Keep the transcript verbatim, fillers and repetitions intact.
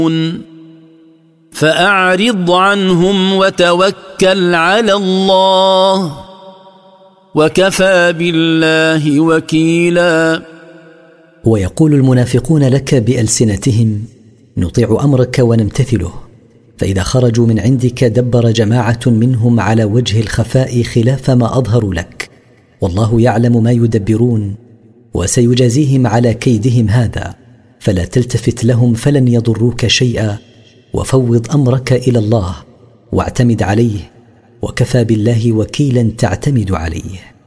فأعرض عنهم وتوكل على الله وكفى بالله وكيلا. ويقول المنافقون لك بألسنتهم: نطيع أمرك ونمتثله، فإذا خرجوا من عندك دبر جماعة منهم على وجه الخفاء خلاف ما أظهروا لك، والله يعلم ما يدبرون وسيجازيهم على كيدهم هذا، فلا تلتفت لهم فلن يضروك شيئا، وفوض أمرك إلى الله واعتمد عليه، وكفى بالله وكيلا تعتمد عليه.